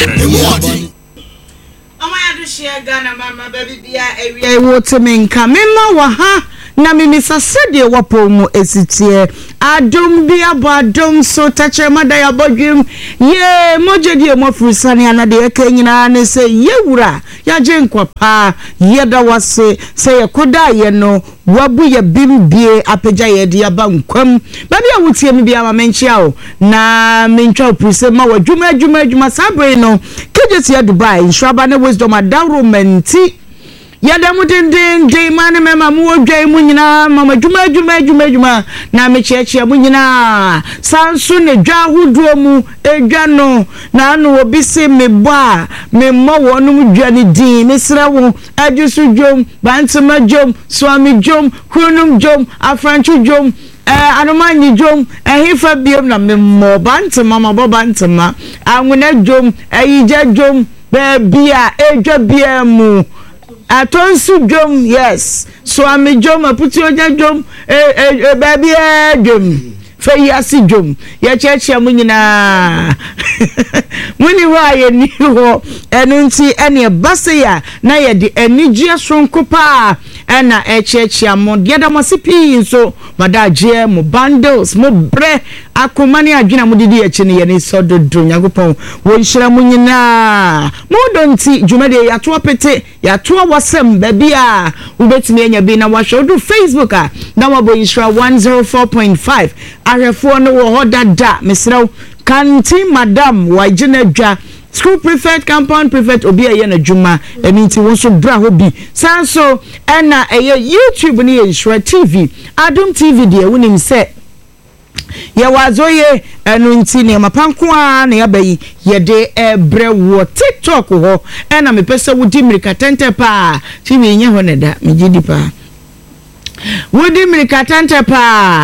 Amaya do share Ghana mama baby bia area wote menka mema wa ha na mimisa sede wapo mu esitie adom bia badom so tache mada ya bodwim ye mojedi mo frusani anade ekanyina ne se yewura ya jenkwa pa yeda wase se yekoda ye no wabu ye bimbie apeja ye dia ba nkwam baby awutie mi bia ma menchia o na menchwa pruse ma wadwuma sabre no kejeti ya Dubai nshwaba ne wisdom adawro menti Yadamu de mane mema mu odwai mu nyina mama dwuma na me cheche mu nyina sanso ne dwa hodo mu edwa no na no obi se me ba me mo wonum dwa ne din me sra wo ajusu dwom bantama dwom swami dwom hunum dwom afranchu dwom anomanyi dwom ehifa biem na me mo bantama mabo bantama anwuna dwom ayija dwom bebia edwa biamu Atonsu dwom yes so ami dwom aputi oja dwom baby dwom feyasi dwom ya cheche mu nyina muni wa ye ni ho enu nti ene base ya na ye de enigye sonko pa na cheche am de da masipi nso madaje mu bundles mu bre akomani adwena mu didi echi ne ye ni sododo nyagopon wo nhira mu nyina mu donti dwumade ya to pete ya to wasem baby a ubetimi anya bi na wahwe Facebook a na wabo nhira 104.5 arefo no wo hodada mesrew kanti madam wajina dwa school prefect compound prefect obi aye na dwuma eminti won so bra hobi sanso na YouTube ni Nhira TV Adom TV de wonim se ye wazoye enu nti ne mapanko a na yabayi ye de ebre wo TikTok ho na mepese wudi mirika tente pa TV nye ho ne da megidi pa wudi mirika tente pa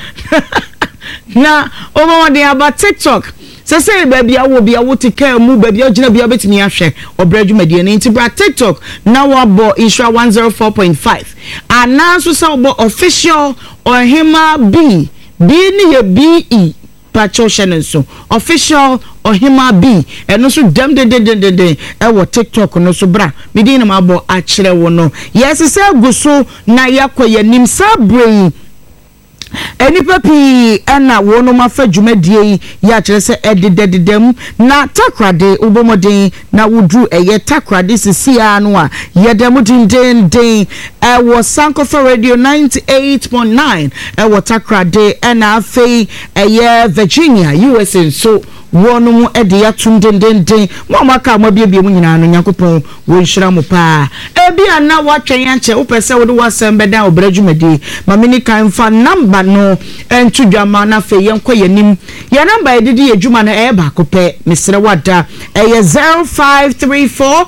na omo de aba TikTok say baby awo bia wotika mu baby ogina bia betimi ahwe obradwumade ne nti bra TikTok na wabo Nhira 104.5 anaso sa obo official Ohima B ni ye BE pacho shenenso official Ohima B eno so dem de wo TikTok no so bra medin na mabo a kire wo no yes say guso na yakoye nim sabrain eni papi ana wono mafa dwumadie ya kire se edededem na takrade ubomodin na wudru eye takrade sisia no a yedem din wo Sankofa Radio 98.9 wo takrade ana afei eye Virginia USA so wono mu ede ya tundendenden mama ka ma bia mu nyina no Yakopon wo nhira mo pa ebi ana watwen ya che wo pese wo de wasem beda obradwumadi mamini kan fa number no entu dwama na fe yenko yanim ya number edidi adwuma na e ba kope mesre wada eye 0534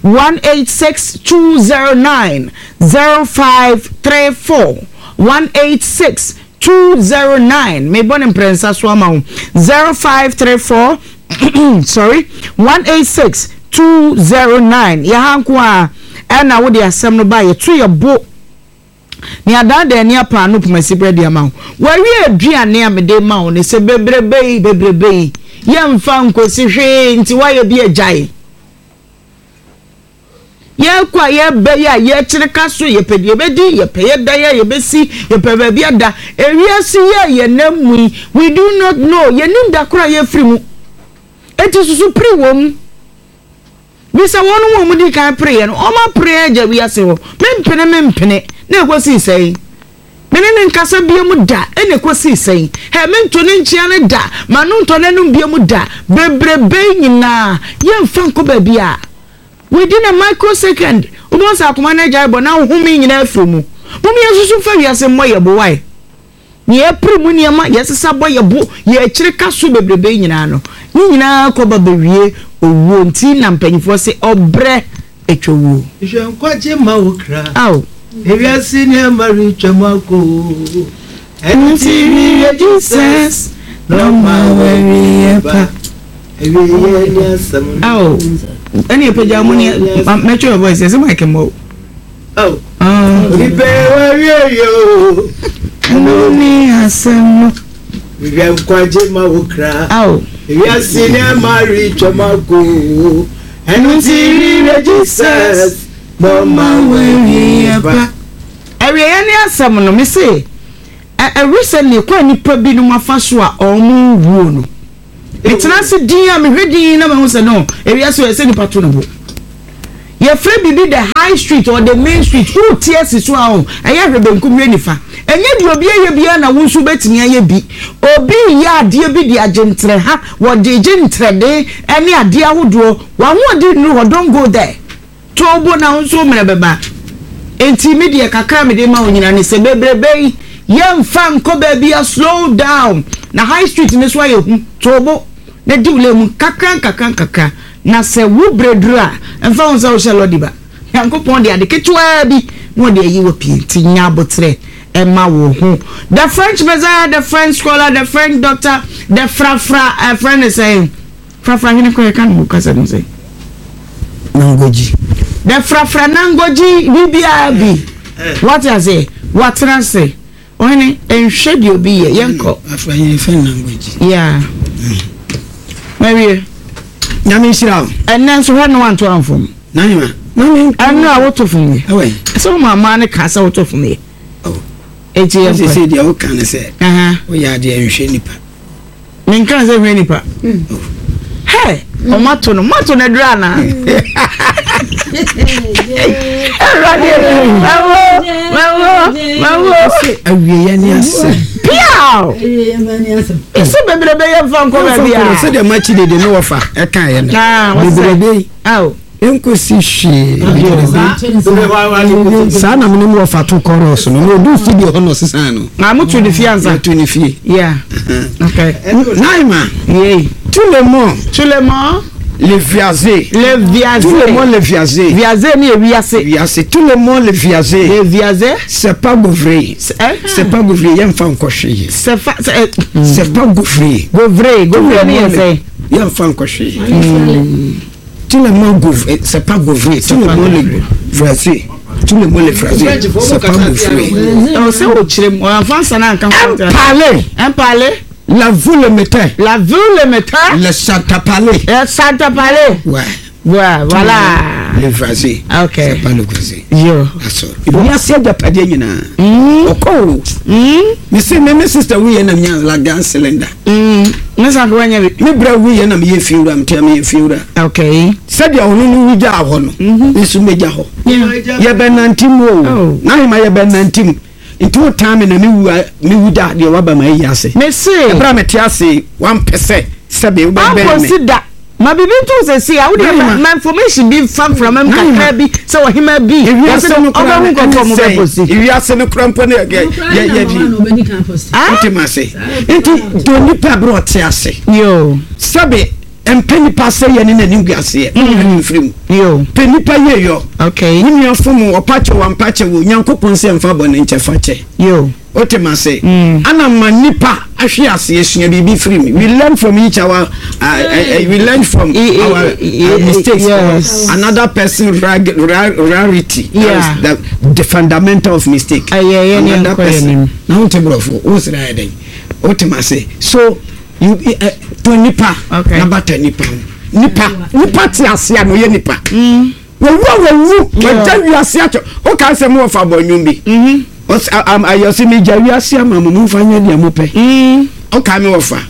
186209 0534 186209 me bon prensa so ama 0534 sorry 186209 ya hanko a na wo de asem no ba ye to ye bo ni adada ni apa no pumasi bredi ama wari aduane amede ma wo ne se bebrebe ye mfa nkosi hwe nti wa ye bi agyae ye kwa ye be ya ye chirika so ye pedie bedi ye peye da ye besi ye pebe bia da ewiase ye namu we do not know ye nim da kura ye firi mu eti susu pri wom bisa wonu wo mu di kan prayer no o ma prayer ja wiase ho mempene na ekosi sei menene nkasa bia mu da ene ekosi sei he mento ne nchia ne da manu nto ne no bia mu da bebrebe nyina ye mfa nko ba bia within a microsecond almost akoma na jaibo na humi nyina afromu mumi yesusu fa wiase moye bo wai ni eprimu ni ama yesesa boye bo ye chirika so bebrebe nyina no ni nyina ko babewie owo nti na mpanyifo se obre etwowo hwenkwaje mawokra aw ewiase ni amari twamako enti Jesus no mawe epa ewiye ni asam aw any pejamuni metro your voice is like mo ibe yo no ni asem we kwaje mawokra ewiase ne mari twamako enu ti Jesus no mawari eba ewe yani asem no me say recently kwa nipa bi no mafa so a omu wuo no etena se din a me hwedin na me hu se no ewiase we se nipa to no bo ye free bibi the high street or the main street who tears so a eya hwebenkum we nifa enye di obi eye bia na wonsu betini aye bi obi ya ade bi di agentre ha wo de agentre de ene ade ahodo wa ho de no don't go there tobo na wonsu mere beba enti media kakra me de ma onyina ne se bebrebe yemfa nko ba bia slow down na high street ne so aye hu tobo na diwle mu kakra na se wo bredura emfa won se wo she lodiba yankopon de ade ketwa bi no de yi wo pinti nya botre Emma wo hu the French Messiah, the French scholar, the French doctor, the fra friend is saying fra hine ko kan mu kasa no say nangoji the fra nangoji bibia bi what I say what I say ohene enhwe de obi ye yenko afra hine fen nangoji yeah maybe nyame shira and then so no one to am nanyima anu a woto fun me awe so mama ne kasa woto fun me ATM say dia o kan say o ya dia nhwe nipa min kan say hwe nipa hey o mato no dra na mawo awie ya ni ase piao ese bebrebe ye fan ko ba bia se de machi de no wofa e kan ye na bebrebe aw enkosi hwe sana me no wofa to chorus no do studio hono sesan no na mutu de fianza to ni fie yeah okay naima yeah tout le monde le viager tout le monde le viager ni ewiase tout le monde le viager le viager c'est pas gouvré c'est pas gouvré yam fa nkohwe c'est pas gouvré ni ese yam fa nkohwe tout le monde gouvré c'est pas gouvré tout le monde le viager tout le monde le viager c'est pas gouvré on sait au chirem en France na kan parler la vous le mettez le Santa Palais ouais voilà le viager OK c'est pas le gouvré yo aso ibo ya se japade nyina oko me say me sister we na nya la gas cylinder me sa ko nya bi me bra we na me ye fiura me tia me ye fiura okay sadia onu nu wuja ho no isu meja ho ye benantim o na hima ye benantim into time na me wu da de wa ba ma yi ase me say bra me tia ase 1% sabe u ba consider ma bibi to say see how the information be from kakra bi say wa hima bi yes no kra mo be posi wi ase no kra mpo na ye bi intima say inti do ni pa bro tia ase yo sabe empeni passe ye ni na ningu ase mfrim yo peni pa ye yo okay ni afomu opache wa mpache wo nyankopon se mfa bo ne nche fache yo otima say ana manipa ahwe ase esua bibi free we learn from each our we learn from our mistakes. Yes. Another person rarity yeah. The fundamental of mistake another person now tebro o sira eden otima say so you to nipa na bata nipa ti ase no ye nipa wo jawi ase acho o kan se mo fa bonyum bi ayosi mi jawi ase amamu mu fa nya dia mo pe o kan me wo fa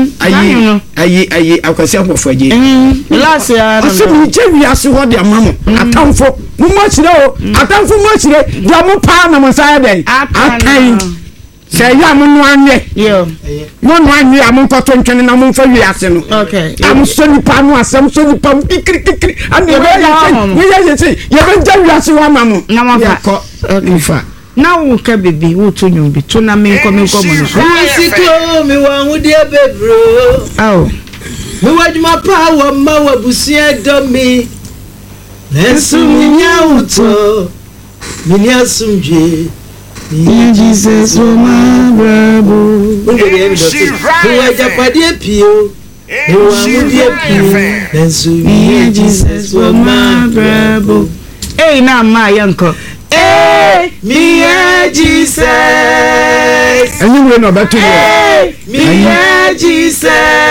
ayi akwasi afofo je last year o se mi jawi ase ho dia amamu atamfo mu mo chire o atamfo mo chire dia mo pa na mo sa den akan say ya mo no anye yo no anye am nko to ntwene na mo fa wi ase no okay am so ni pa no asem so ni pa kikiri am ye ben jawi ase wa mamu na ma fa ko ifa na wo ka bibi wo to nyum bi to na me ko mo no siko mi wa hudi bebro aw mi waduma pa wa ma wa busia do mi nesu nya uto mi ni asumje in Jesus o ma brabo we japade pio we wa hudi pio nesu in Jesus o ma brabo na ma yanko me Jesus. Anyway, no better. Me Jesus.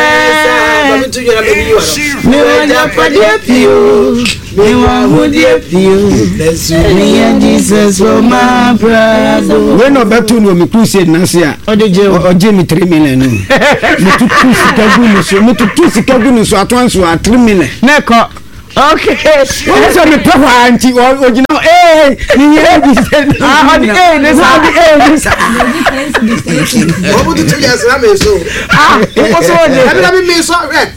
Me want for the few. Me want for the few. Me Jesus for my brother. We no better no me crusade Nasia. Or Jimmy 3 million. Me to two Sikagunu so at once 3 million. Neko. Okay. What's on the power auntie or you know, eh? This What would you tell us? So, it was all me so red.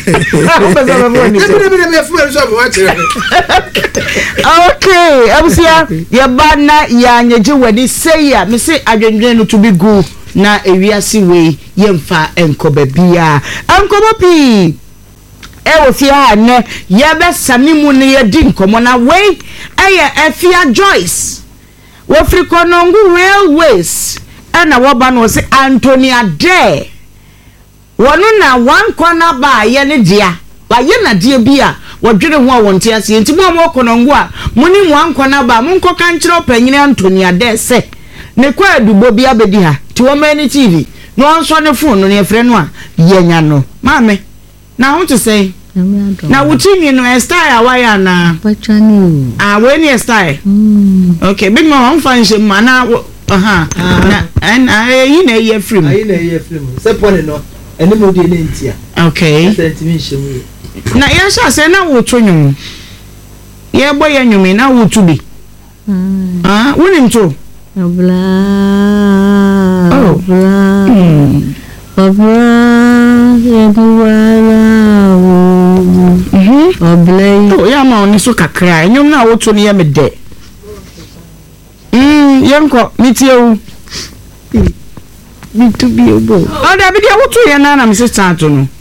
Okay, I'm saying, your banner, ya when say ya, me say I don't to be good. Na ewiase we yemfa enkoba bia enkoba pi e wo fia ne ye be sane mu ne ye di nkomo na we eye afia Joyce wo frikonongu railways na wo ba no se Anthony Ade wonu na wan kona ba ye ne dia ba ye na dia bia wo dwere ho wonte ase enti mo konongu a muni mu wan kona ba mun ko kan kire opanyine Anthony Ade se ne kwa dubo bia bedi ha ti wo mani TV no onso ne phone no ne frɛ no a yenya no maame na what to say na wutimi no style waya na pachani we ni style okay big man on fan she mana na yi na ye film se pone no ene mo de ne ntia okay sentiment shemu na ya sha se na wuto nyum ye boy nyum na wuto bi wonim to Obla. Oh, ya ma oni so kakra. Enyum na woto ne ye me de. Yenko, mitie wu. Mi to bi obo. Oh, da bi de woto ye na na me se start no.